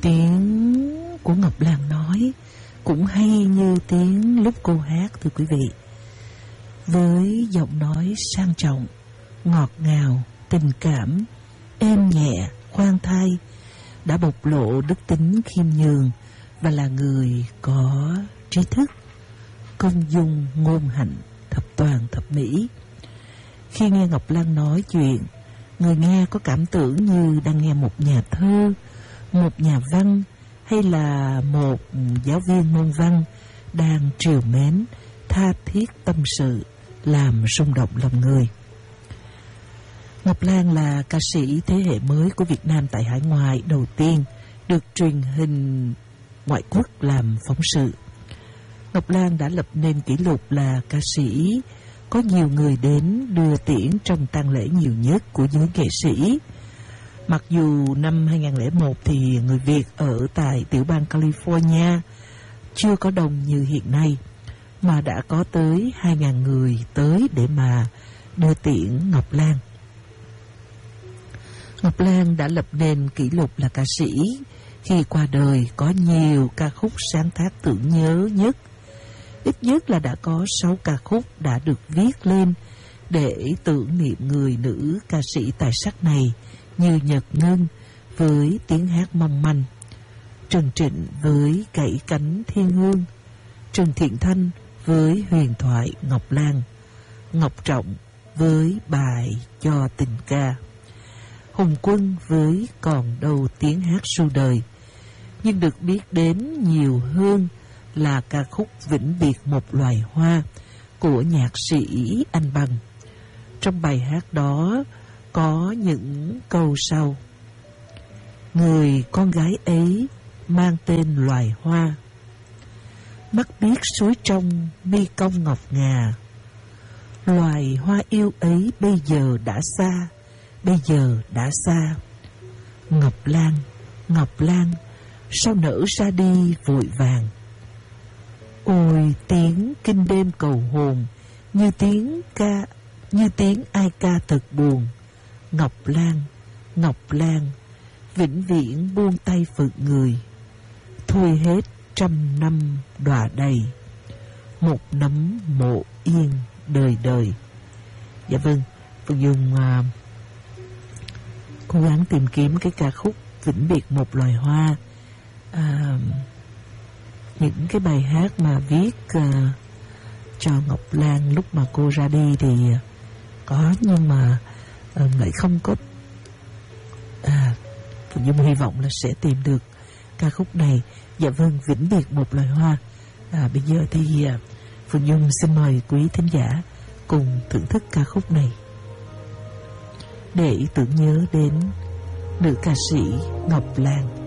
Tiếng của Ngọc Lan nói cũng hay như tiếng lúc cô hát, thưa quý vị. Với giọng nói sang trọng, ngọt ngào, tình cảm, êm nhẹ, khoan thai, đã bộc lộ đức tính khiêm nhường và là người có trí thức, công dung, ngôn hạnh, thập toàn thập mỹ. Khi nghe Ngọc Lan nói chuyện, người nghe có cảm tưởng như đang nghe một nhà thơ, một nhà văn hay là một giáo viên môn văn đang trìu mến, tha thiết tâm sự, làm rung động lòng người. Ngọc Lan là ca sĩ thế hệ mới của Việt Nam tại hải ngoại đầu tiên được truyền hình ngoại quốc làm phóng sự. Ngọc Lan đã lập nên kỷ lục là ca sĩ có nhiều người đến đưa tiễn trong tang lễ nhiều nhất của giới nghệ sĩ. Mặc dù năm 2001 thì người Việt ở tại tiểu bang California chưa có đông như hiện nay, mà đã có tới 2.000 người tới để mà đưa tiễn Ngọc Lan. Ngọc Lan đã lập nên kỷ lục là ca sĩ khi qua đời có nhiều ca khúc sáng tác tưởng nhớ nhất. Ít nhất là đã có 6 ca khúc đã được viết lên để tưởng niệm người nữ ca sĩ tài sắc này, như Nhật Ngân với tiếng hát mong manh, Trần Trịnh với Cậy Cánh Thiên Hương, Trần Thiện Thanh với huyền thoại Ngọc Lan, Ngọc Trọng với bài Cho Tình Ca, Hùng Quân với Còn Đâu Tiếng Hát Suốt Đời. Nhưng được biết đến nhiều hơn là ca khúc Vĩnh Biệt Một Loài Hoa của nhạc sĩ Anh Bằng. Trong bài hát đó có những câu sau: người con gái ấy mang tên loài hoa, mắt biếc suối trong mi cong ngọc ngà, loài hoa yêu ấy bây giờ đã xa, bây giờ đã xa. Ngọc Lan, Ngọc Lan, sao nở ra đi vội vàng. Ôi tiếng kinh đêm cầu hồn, như tiếng ai ca thật buồn. Ngọc Lan, Ngọc Lan, vĩnh viễn buông tay phật người, thôi hết 100 năm đọa đầy, một nấm mộ yên đời đời. Dạ vâng, Phương Dung cố gắng tìm kiếm cái ca khúc Vĩnh Biệt Một Loài Hoa. Những cái bài hát mà viết cho Ngọc Lan lúc mà cô ra đi thì có, nhưng mà lại không có. Phương Dung hy vọng là sẽ tìm được ca khúc này. Dạ vâng, Vĩnh Biệt Một Loài Hoa. Bây giờ thì Phương Dung xin mời quý thính giả cùng thưởng thức ca khúc này để tưởng nhớ đến nữ ca sĩ Ngọc Lan.